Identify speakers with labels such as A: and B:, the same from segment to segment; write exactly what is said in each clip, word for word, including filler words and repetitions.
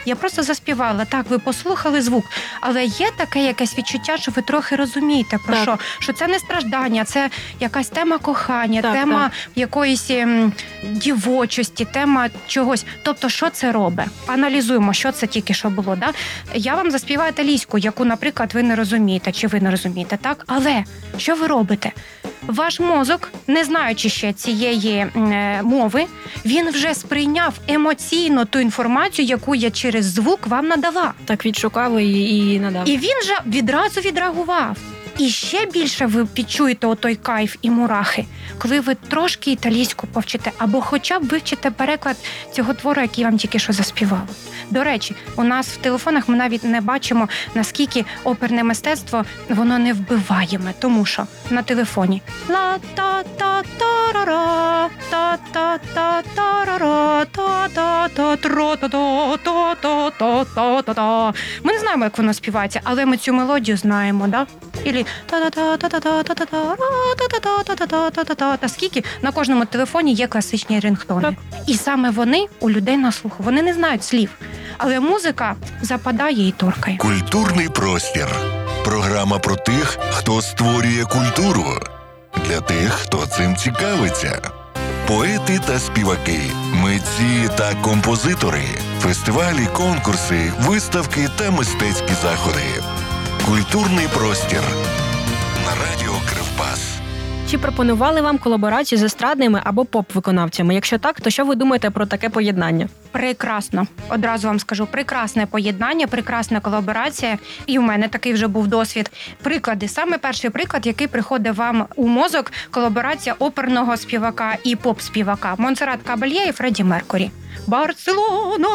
A: Я просто заспівала. Так, ви послухали звук, але є таке якесь відчуття, що ви трохи розумієте про
B: так.
A: що. Що це не страждання, це якась тема кохання,
B: так,
A: тема
B: так.
A: якоїсь ем, дівочості, тема чогось. Тобто, що це робить? Аналізуємо, що це тільки що було. Да? Я вам заспіваю італійську, яку, наприклад, ви не розумієте, чи ви не розумієте, так? Але що ви робите? Ваш мозок, не знаючи ще цієї е, мови, він вже сприйняв емоційно ту інформацію, яку я через звук вам надала.
B: Так відшукав і, і надав.
A: І він же відразу відреагував. І ще більше ви відчуєте отой кайф і мурахи, коли ви трошки італійську повчите, або хоча б вивчите переклад цього твору, який вам тільки що заспівали. До речі, у нас в телефонах ми навіть не бачимо, наскільки оперне мистецтво, воно не вбиваєме, тому що на телефоні ла-та-та-та-ра-ра, та-та-та-та-ра-ра, та-та-та-та-та-та-та-та-та. Ми не знаємо, як воно співається, але ми цю мелодію знаємо, да? Ілі та-та-та-та-та-та-та-та-та-та-та-та-та-та-та. Скільки на кожному телефоні є класичні рингтони.
B: Так.
A: І саме вони у людей на слуху. Вони не знають слів, але музика западає і торкає.
C: Культурний простір. Програма про тих, хто створює культуру. Для тих, хто цим цікавиться. Поети та співаки, митці та композитори, фестивалі, конкурси, виставки та мистецькі заходи. Культурний простір на радіо Кривбас.
B: Чи пропонували вам колаборацію з естрадними або поп-виконавцями? Якщо так, то що ви думаєте про таке поєднання?
A: Прекрасно. Одразу вам скажу, прекрасне поєднання, прекрасна колаборація. І у мене такий вже був досвід. Приклади. Саме перший приклад, який приходить вам у мозок, колаборація оперного співака і поп-співака. Монсеррат Кабальє і Фредді Меркурі. Барселона,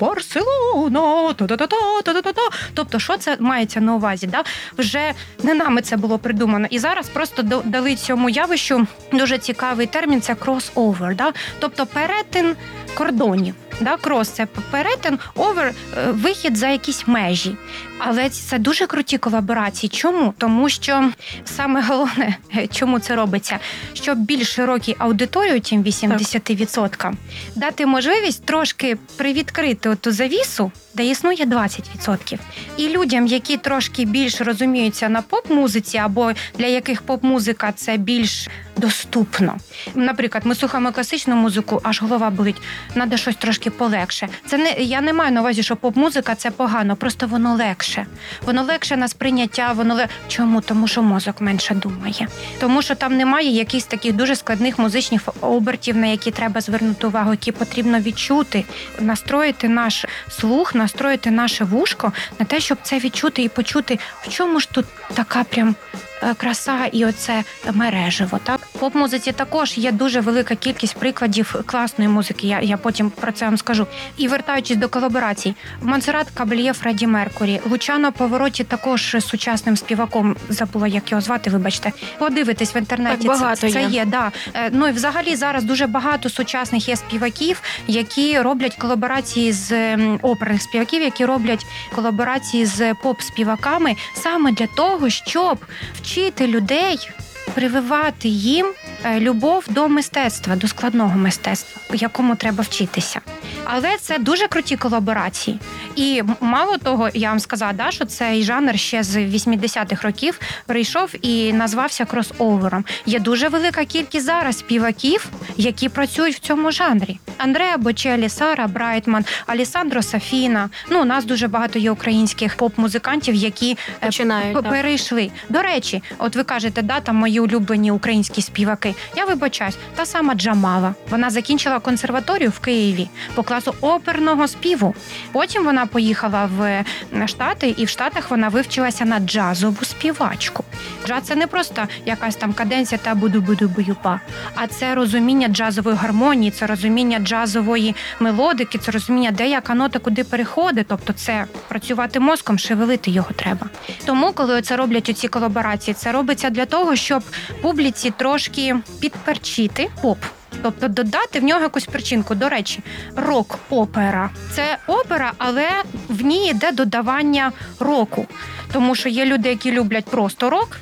A: Барселона, та-та-та-та, та-та-та-та. Тобто, що це мається на увазі? Да? Вже не нами це було придумано. І зараз просто дали цьому явищу дуже цікавий термін – це крос-овер. Да? Тобто, перетин кордонів. Да, крос – це перетин, овер – вихід за якісь межі. Але це дуже круті колаборації. Чому? Тому що саме головне, чому це робиться, щоб більш широкій аудиторії, тим вісімдесят відсотків, дати можливість трошки привідкрити оту завісу, де існує двадцять відсотків. І людям, які трошки більш розуміються на поп-музиці, або для яких поп-музика – це більш доступно. Наприклад, ми слухаємо класичну музику, аж голова болить, треба щось трошки полегше. Це не, я не маю на увазі, що поп-музика – це погано, просто воно легше. Воно легше на сприйняття, воно легше. Чому? Тому що мозок менше думає. Тому що там немає якихось таких дуже складних музичних обертів, на які треба звернути увагу, які потрібно відчути, настроїти наш слух, настроїти наше вушко на те, щоб це відчути і почути, в чому ж тут така прям краса і оце мережево. Так? В поп-музиці також є дуже велика кількість прикладів класної музики, я, я потім про це вам скажу. І вертаючись до колаборацій, Монсеррат Кабальє, Фредді Меркурі, Лучано Повороті також з сучасним співаком, забула, як його звати, вибачте. Подивитесь в інтернеті,
B: так, багато
A: це, це
B: є.
A: є. Да. Ну і взагалі зараз дуже багато сучасних є співаків, які роблять колаборації з оперних співаків, які роблять колаборації з поп-співаками саме для того, щоб вчити людей, прививати їм любов до мистецтва, до складного мистецтва, якому треба вчитися. Але це дуже круті колаборації. І мало того, я вам сказала, да, що цей жанр ще з вісімдесятих років прийшов і назвався крос-овером. Є дуже велика кількість зараз співаків, які працюють в цьому жанрі. Андреа Бочеллі, Сара Брайтман, Алессандро Сафіна. Ну, у нас дуже багато є українських поп-музикантів, які
B: починають,
A: п- перейшли. До речі, от ви кажете, да, там мої улюблені українські співаки. Я вибачаюсь, та сама Джамала. Вона закінчила консерваторію в Києві по класу оперного співу. Потім вона поїхала в Штати, і в Штатах вона вивчилася на джазову співачку. Джаз – це не просто якась там каденція та буду-буду-бую-па, а це розуміння джазової гармонії, це розуміння джазової мелодики, це розуміння, де яка нота куди переходить, тобто це працювати мозком, шевелити його треба. Тому, коли це роблять оці колаборації, це робиться для того, щоб публіці трошки підперчити поп. Тобто додати в нього якусь перчинку. До речі, рок-опера – це опера, але в ній йде додавання року. Тому що є люди, які люблять просто рок,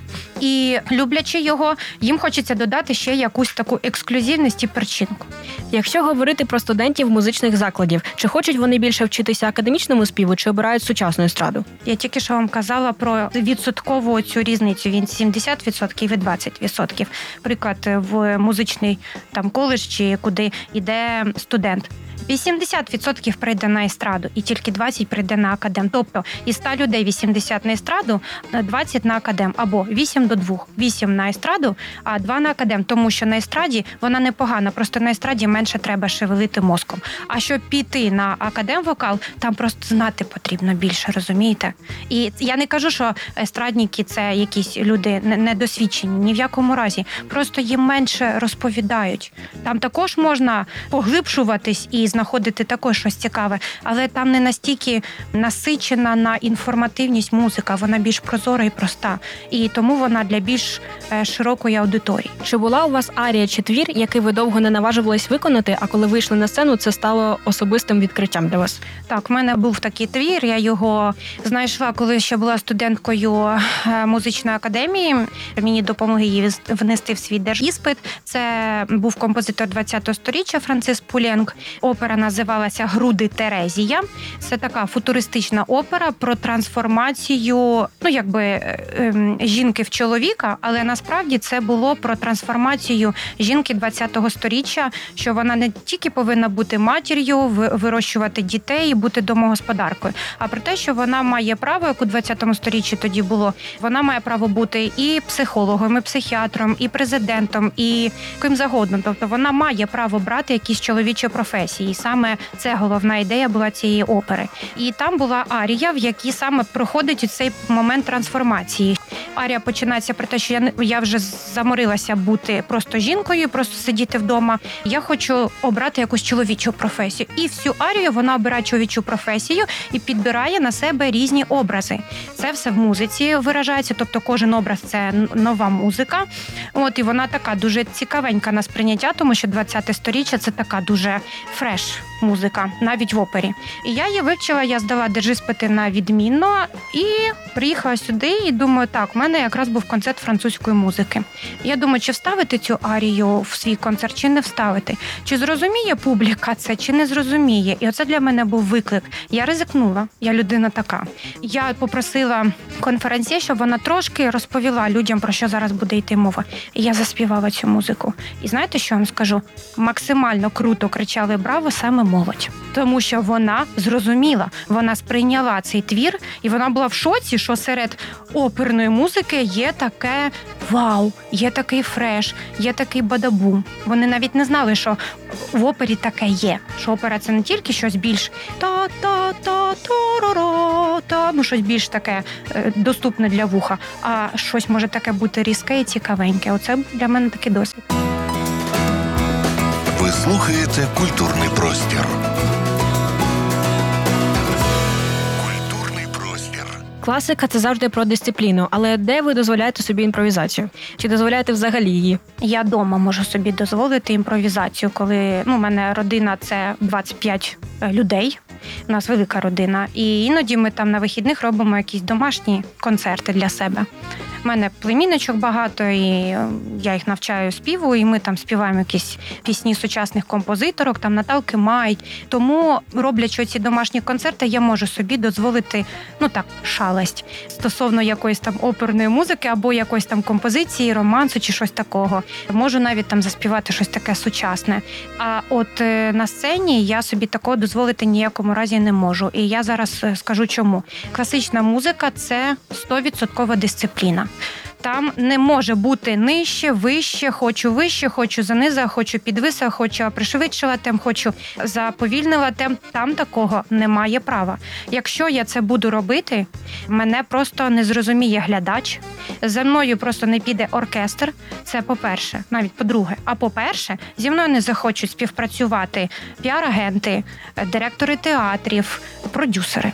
A: І люблячи його, їм хочеться додати ще якусь таку ексклюзивність і перчинку.
B: Якщо говорити про студентів музичних закладів, чи хочуть вони більше вчитися академічному співу, чи обирають сучасну естраду?
A: Я тільки що вам казала про відсоткову цю різницю. Він сімдесят відсотків і двадцять відсотків. Приклад, в музичний там коледж, чи куди йде студент. вісімдесят відсотків прийде на естраду, і тільки двадцять відсотків прийде на академ. Тобто із ста людей вісімдесят на естраду, двадцять на академ. Або вісім до двох. вісім на естраду, а два на академ. Тому що на естраді вона непогана, просто на естраді менше треба шевелити мозком. А щоб піти на академ-вокал, там просто знати потрібно більше, розумієте? І я не кажу, що естрадники – це якісь люди недосвідчені, ні в якому разі. Просто їм менше розповідають. Там також можна поглибшуватись і знаходити також щось цікаве, але там не настільки насичена на інформативність музика, вона більш прозора і проста. І тому вона для більш широкої аудиторії.
B: Чи була у вас арія чи твір, який ви довго не наважувались виконати, а коли вийшли на сцену, це стало особистим відкриттям для вас?
A: Так, в мене був такий твір, я його знайшла, коли ще була студенткою музичної академії. Мені допомогли її внести в свій держіспит. Це був композитор ХХ сторіччя Францис Пуленк. Опера називалася «Груди Терезія». Це така футуристична опера про трансформацію, ну, якби, ем, жінки в чоловіка, але насправді це було про трансформацію жінки ХХ сторіччя, що вона не тільки повинна бути матір'ю, вирощувати дітей, бути домогосподаркою, а про те, що вона має право, як у ХХ сторіччі тоді було, вона має право бути і психологом, і психіатром, і президентом, і ким загодно. Тобто вона має право брати якісь чоловічі професії. І саме це головна ідея була цієї опери. І там була арія, в якій саме проходить цей момент трансформації. Арія починається про те, що я, я вже заморилася бути просто жінкою, просто сидіти вдома. Я хочу обрати якусь чоловічу професію. І всю арію вона обирає чоловічу професію і підбирає на себе різні образи. Це все в музиці виражається, тобто кожен образ – це нова музика. От, і вона така дуже цікавенька на сприйняття, тому що ХХ сторіччя – це така дуже фреш музика, навіть в опері. І я її вивчила, я здала держіспити на відмінно і приїхала сюди і думаю, так, в мене якраз був концерт французької музики. Я думаю, чи вставити цю арію в свій концерт, чи не вставити. Чи зрозуміє публіка це, чи не зрозуміє. І оце для мене був виклик. Я ризикнула, я людина така. Я попросила конференцію, щоб вона трошки розповіла людям, про що зараз буде йти мова. І я заспівала цю музику. І знаєте, що я вам скажу? Максимально круто кричали «Браво!» саме молодь. Тому що вона зрозуміла, вона сприйняла цей твір, і вона була в шоці, що серед оперної музики є таке вау, є такий фреш, є такий бадабум. Вони навіть не знали, що в опері таке є. Що опера – це не тільки щось більш та-та-та-та-ра-ра-та, ну щось більш таке доступне для вуха, а щось може таке бути різке і цікавеньке. Оце для мене такий досвід.
C: Ви слухаєте «Культурний простір». Культурний простір.
B: Класика – це завжди про дисципліну, але де ви дозволяєте собі імпровізацію? Чи дозволяєте взагалі її?
A: Я вдома можу собі дозволити імпровізацію, коли, ну, у мене родина – це двадцять п'ять людей, у нас велика родина, і іноді ми там на вихідних робимо якісь домашні концерти для себе. У мене племінничок багато, і я їх навчаю співу, і ми там співаємо якісь пісні сучасних композиторок, там Наталки Май. Тому, роблячи ці домашні концерти, я можу собі дозволити, ну так, шалость стосовно якоїсь там оперної музики або якоїсь там композиції, романсу чи щось такого. Можу навіть там заспівати щось таке сучасне. А от на сцені я собі такого дозволити ніякому разі не можу. І я зараз скажу чому. Класична музика – це сто відсотків дисципліна. Там не може бути нижче, вище, хочу вище, хочу заниза, хочу підвиса, хочу пришвидшила темп, хочу заповільнила темп. Там такого немає права. Якщо я це буду робити, мене просто не зрозуміє глядач, за мною просто не піде оркестр, це по-перше, навіть по-друге. А по-перше, зі мною не захочуть співпрацювати піар-агенти, директори театрів, продюсери.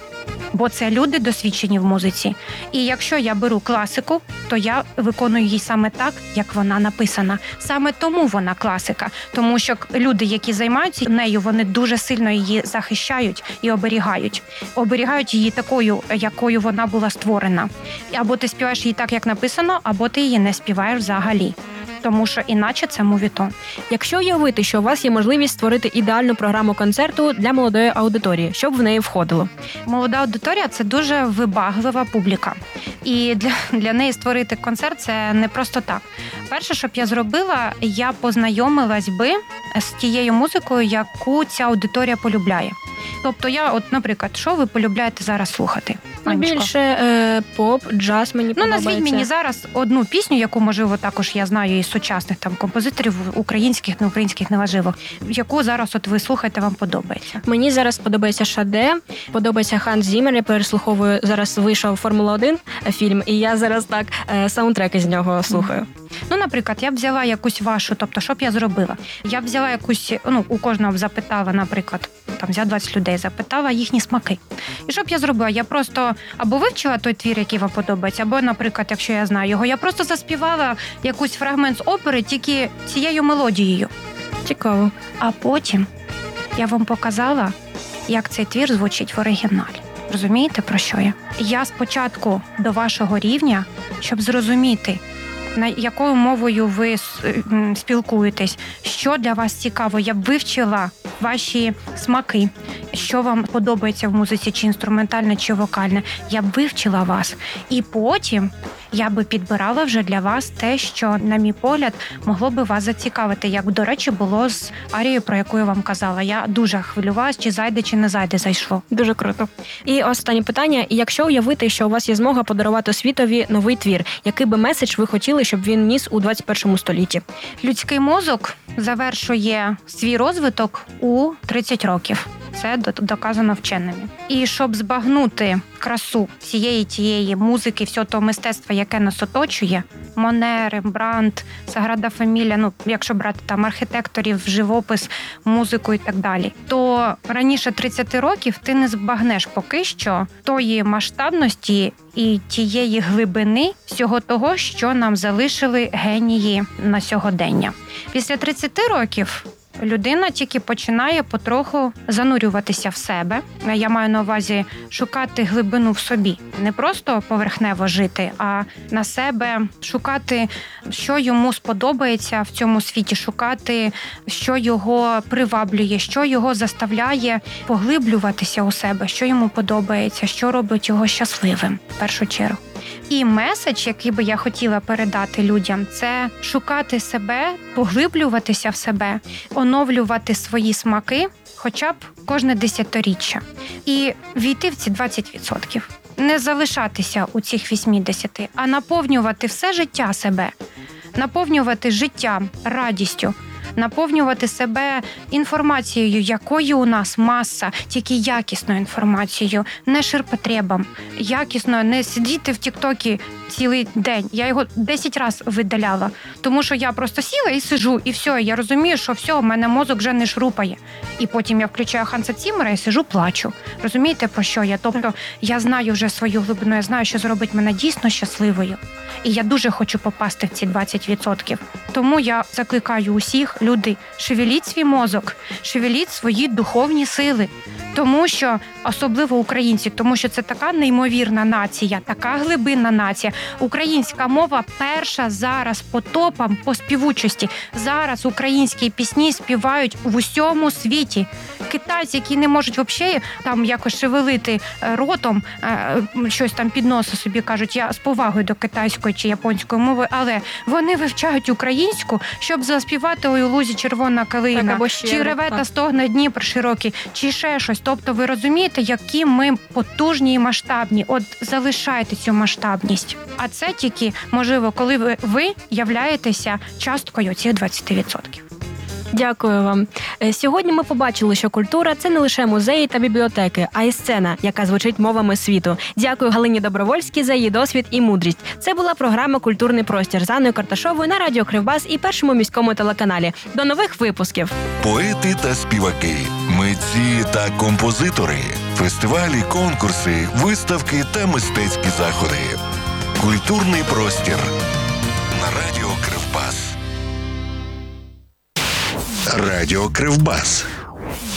A: бо це люди досвідчені в музиці. І якщо я беру класику, то я виконую її саме так, як вона написана. Саме тому вона класика, тому що люди, які займаються нею, вони дуже сильно її захищають і оберігають. Оберігають її такою, якою вона була створена. Або ти співаєш її так, як написано, або ти її не співаєш взагалі. Тому що іначе це мовітон.
B: Якщо уявити, що у вас є можливість створити ідеальну програму концерту для молодої аудиторії, що б в неї входило?
A: Молода аудиторія – це дуже вибаглива публіка. І для, для неї створити концерт – це не просто так. Перше, що б я зробила, я познайомилась би з тією музикою, яку ця аудиторія полюбляє. Тобто я, от, наприклад, що ви полюбляєте зараз слухати?
B: Ну, більше е, поп, джаз мені
A: Ну,
B: подобається.
A: назвіть мені зараз одну пісню, яку, можливо, також я знаю із сучасних там композиторів, українських, неукраїнських, неважливо, яку зараз от ви слухаєте, вам подобається.
B: Мені зараз подобається Шаде, подобається Ханс Зіммер, я переслуховую, зараз вийшов Формула один фільм, і я зараз так е, саундтреки з нього слухаю.
A: Ну, наприклад, я б взяла якусь вашу, тобто, що б я зробила? Я б взяла якусь, ну, у кожного б запитала, наприклад, там, взяла двадцять людей, запитала їхні смаки. І що б я зробила? Я просто або вивчила той твір, який вам подобається, або, наприклад, якщо я знаю його, я просто заспівала якийсь фрагмент з опери тільки цією мелодією.
B: Цікаво.
A: А потім я вам показала, як цей твір звучить в оригіналі. Розумієте, про що я? Я спочатку до вашого рівня, щоб зрозуміти, на якою мовою ви спілкуєтесь, що для вас цікаво. Я б вивчила ваші смаки, що вам подобається в музиці, чи інструментальне, чи вокальне. Я б вивчила вас. І потім я би підбирала вже для вас те, що, на мій погляд, могло би вас зацікавити, як, до речі, було з арією, про яку я вам казала. Я дуже хвилювалася, чи зайде, чи не зайде, зайшло.
B: Дуже круто. І останнє питання. Якщо уявити, що у вас є змога подарувати світові новий твір, який би меседж ви хотіли, щоб він ніс у двадцять першому столітті?
A: Людський мозок завершує свій розвиток у тридцять років. Це доказано вченими. І щоб збагнути красу всієї тієї музики, всього того мистецтва, яке нас оточує, Моне, Рембрандт, Саграда Фамілія, ну, якщо брати там архітекторів, живопис, музику і так далі, то раніше тридцяти років ти не збагнеш поки що тої масштабності і тієї глибини всього того, що нам залишили генії на сьогодення. Після тридцяти років людина тільки починає потроху занурюватися в себе. Я маю на увазі шукати глибину в собі. Не просто поверхнево жити, а на себе шукати, що йому сподобається в цьому світі, шукати, що його приваблює, що його заставляє поглиблюватися у себе, що йому подобається, що робить його щасливим, в першу чергу. І меседж, який би я хотіла передати людям, це шукати себе, поглиблюватися в себе, оновлювати свої смаки хоча б кожне десятиріччя. І війти в ці двадцять відсотків. Не залишатися у цих вісімдесят, а наповнювати все життя себе. Наповнювати життям, радістю. Наповнювати себе інформацією, якої у нас маса, тільки якісною інформацією, не ширпотребом. Якісно, не сидіти в тіктокі цілий день. Я його десять разів видаляла, тому що я просто сіла і сижу, і все, я розумію, що все, в мене мозок вже не шрупає. І потім я включаю Ханса Ціммера і сижу, плачу. Розумієте, про що я? Тобто я знаю вже свою глибину, я знаю, що зробить мене дійсно щасливою. І я дуже хочу попасти в ці двадцять відсотків. Тому я закликаю усіх, люди, шевеліть свій мозок, шевеліть свої духовні сили. Тому що, особливо українці, тому що це така неймовірна нація, така глибинна нація. Українська мова перша зараз по топам, по співучості. Зараз українські пісні співають в усьому світі. Китайці, які не можуть взагалі там якось шевелити ротом, щось там під носа собі кажуть, я з повагою до китайської чи японської мови, але вони вивчають українську, щоб заспівати «Ой, у лузі червона калина»,
B: так, ще,
A: чи «Реве та стогне Дніпр широкий», чи ще щось. Тобто ви розумієте, які ми потужні і масштабні. От залишайте цю масштабність. А це тільки можливо, коли ви, ви являєтеся часткою цих двадцять відсотків.
B: Дякую вам. Е, Сьогодні ми побачили, що культура – це не лише музеї та бібліотеки, а й сцена, яка звучить мовами світу. Дякую Галині Добровольській за її досвід і мудрість. Це була програма «Культурний простір» з Анною Карташовою на радіо Кривбас і Першому міському телеканалі. До нових випусків!
C: Поети та співаки, митці та композитори, фестивалі, конкурси, виставки та мистецькі заходи. Культурний простір на радіо Кривбас. Радіо Кривбас.